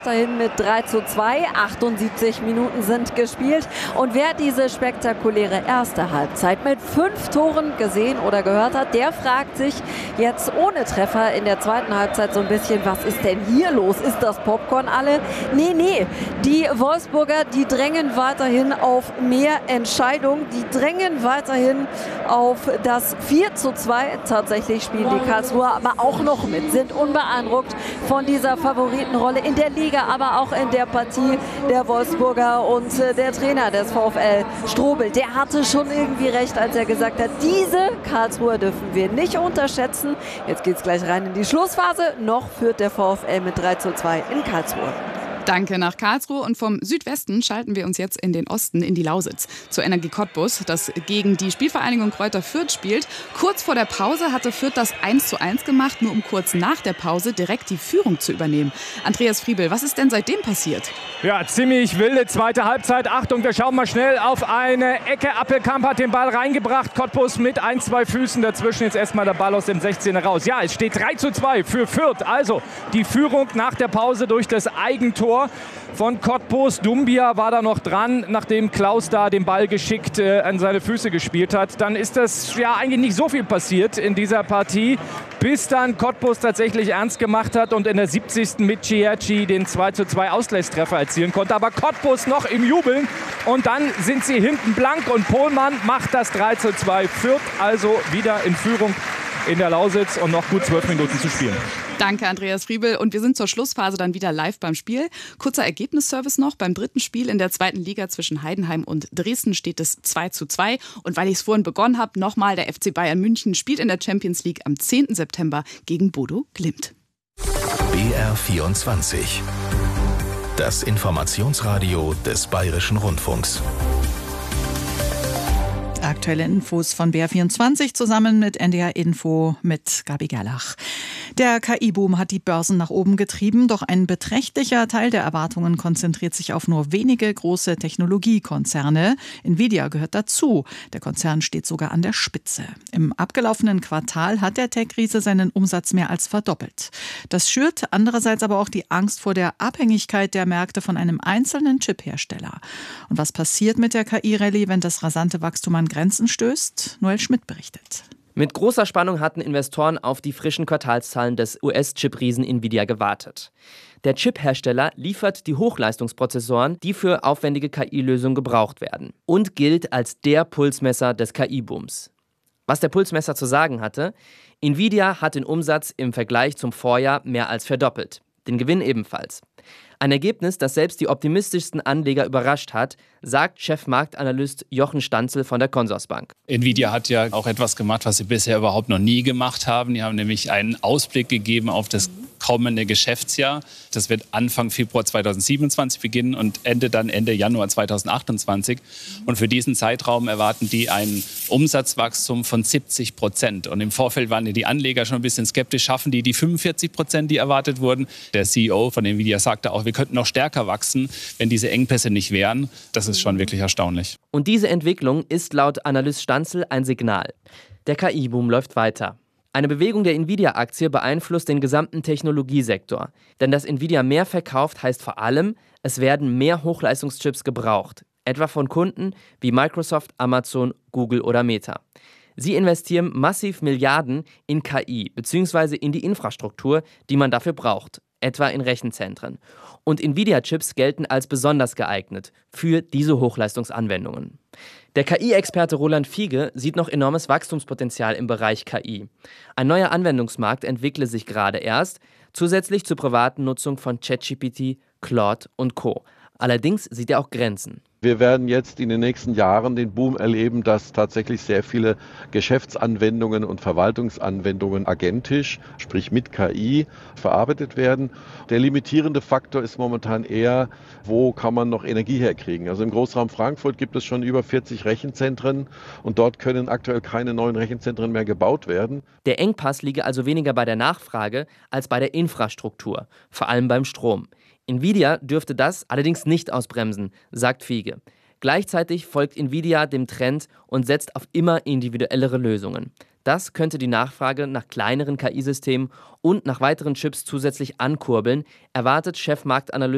Dahin mit 3:2, 78 Minuten sind gespielt. Und wer diese spektakuläre erste Halbzeit mit 5 Toren gesehen oder gehört hat, der fragt sich jetzt ohne Treffer in der zweiten Halbzeit so ein bisschen, was ist denn hier los? Ist das Popcorn alle? Nee, die Wolfsburger, die drängen weiterhin auf mehr Entscheidung. Die drängen weiterhin auf das 4:2. Tatsächlich spielen die Karlsruher aber auch noch mit, sind unbeeindruckt von dieser Favoritenrolle in der Liga, aber auch in der Partie der Wolfsburger. Und der Trainer des VfL, Strobel, der hatte schon irgendwie recht, als er gesagt hat, diese Karlsruher dürfen wir nicht unterschätzen. Jetzt geht es gleich rein in die Schlussphase. Noch führt der VfL mit 3:2 in Karlsruhe. Danke nach Karlsruhe, und vom Südwesten schalten wir uns jetzt in den Osten, in die Lausitz, zur Energie Cottbus, das gegen die Spielvereinigung Greuther Fürth spielt. Kurz vor der Pause hatte Fürth das 1:1 gemacht, nur um kurz nach der Pause direkt die Führung zu übernehmen. Andreas Friebel, was ist denn seitdem passiert? Ja, ziemlich wilde zweite Halbzeit. Achtung, wir schauen mal schnell auf eine Ecke. Appelkamp hat den Ball reingebracht. Cottbus mit 1-2 Füßen dazwischen. Jetzt erstmal der Ball aus dem 16er raus. Ja, es steht 3:2 für Fürth. Also die Führung nach der Pause durch das Eigentor von Cottbus. Doumbia war da noch dran, nachdem Klaus da den Ball geschickt an seine Füße gespielt hat. Dann ist das ja eigentlich nicht so viel passiert in dieser Partie, bis dann Cottbus tatsächlich ernst gemacht hat und in der 70. mit Cierci den 2:2 Ausgleichstreffer erzielen konnte. Aber Cottbus noch im Jubeln, und dann sind sie hinten blank und Pohlmann macht das 3:2. Fürth also wieder in Führung in der Lausitz und noch gut 12 Minuten zu spielen. Danke, Andreas Friebel. Und wir sind zur Schlussphase dann wieder live beim Spiel. Kurzer Ergebnisservice noch. Beim dritten Spiel in der zweiten Liga zwischen Heidenheim und Dresden steht es 2:2. Und weil ich es vorhin begonnen habe, nochmal, der FC Bayern München spielt in der Champions League am 10. September gegen Bodo Glimt. BR24. Das Informationsradio des Bayerischen Rundfunks. Aktuelle Infos von BR24 zusammen mit NDR Info mit Gabi Gerlach. Der KI-Boom hat die Börsen nach oben getrieben, doch ein beträchtlicher Teil der Erwartungen konzentriert sich auf nur wenige große Technologiekonzerne. Nvidia gehört dazu. Der Konzern steht sogar an der Spitze. Im abgelaufenen Quartal hat der Tech-Riese seinen Umsatz mehr als verdoppelt. Das schürt andererseits aber auch die Angst vor der Abhängigkeit der Märkte von einem einzelnen Chiphersteller. Und was passiert mit der KI-Rallye, wenn das rasante Wachstum an Grenzen stößt? Noel Schmidt berichtet. Mit großer Spannung hatten Investoren auf die frischen Quartalszahlen des US-Chip-Riesen Nvidia gewartet. Der Chip-Hersteller liefert die Hochleistungsprozessoren, die für aufwendige KI-Lösungen gebraucht werden, und gilt als der Pulsmesser des KI-Booms. Was der Pulsmesser zu sagen hatte: Nvidia hat den Umsatz im Vergleich zum Vorjahr mehr als verdoppelt, den Gewinn ebenfalls. Ein Ergebnis, das selbst die optimistischsten Anleger überrascht hat, sagt Chefmarktanalyst Jochen Stanzel von der Consorsbank. Nvidia hat ja auch etwas gemacht, was sie bisher überhaupt noch nie gemacht haben. Die haben nämlich einen Ausblick gegeben auf das kommende Geschäftsjahr. Das wird Anfang Februar 2027 beginnen und endet dann Ende Januar 2028. Und für diesen Zeitraum erwarten die ein Umsatzwachstum von 70%. Und im Vorfeld waren die Anleger schon ein bisschen skeptisch, schaffen die 45%, die erwartet wurden. Der CEO von Nvidia sagte auch, wir könnten noch stärker wachsen, wenn diese Engpässe nicht wären. Das ist schon wirklich erstaunlich. Und diese Entwicklung ist laut Analyst Stanzel ein Signal. Der KI-Boom läuft weiter. Eine Bewegung der Nvidia-Aktie beeinflusst den gesamten Technologiesektor. Denn dass Nvidia mehr verkauft, heißt vor allem, es werden mehr Hochleistungschips gebraucht. Etwa von Kunden wie Microsoft, Amazon, Google oder Meta. Sie investieren massiv Milliarden in KI bzw. in die Infrastruktur, die man dafür braucht. Etwa in Rechenzentren. Und Nvidia-Chips gelten als besonders geeignet für diese Hochleistungsanwendungen. Der KI-Experte Roland Fiege sieht noch enormes Wachstumspotenzial im Bereich KI. Ein neuer Anwendungsmarkt entwickle sich gerade erst, zusätzlich zur privaten Nutzung von ChatGPT, Claude und Co. Allerdings sieht er auch Grenzen. Wir werden jetzt in den nächsten Jahren den Boom erleben, dass tatsächlich sehr viele Geschäftsanwendungen und Verwaltungsanwendungen agentisch, sprich mit KI, verarbeitet werden. Der limitierende Faktor ist momentan eher, wo kann man noch Energie herkriegen. Also im Großraum Frankfurt gibt es schon über 40 Rechenzentren und dort können aktuell keine neuen Rechenzentren mehr gebaut werden. Der Engpass liege also weniger bei der Nachfrage als bei der Infrastruktur, vor allem beim Strom. Nvidia dürfte das allerdings nicht ausbremsen, sagt Fiege. Gleichzeitig folgt Nvidia dem Trend und setzt auf immer individuellere Lösungen. Das könnte die Nachfrage nach kleineren KI-Systemen und nach weiteren Chips zusätzlich ankurbeln, erwartet Chefmarktanalyst